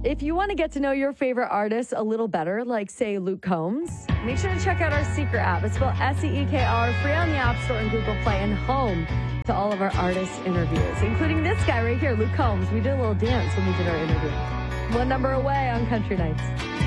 if you want to get to know your favorite artists a little better, like, say, Luke Combs, make sure to check out our Seeker app. It's spelled SEEKR, free on the App Store and Google Play, and home to all of our artist interviews, including this guy right here, Luke Combs. We did a little dance when we did our interview. One number away on Country Nights.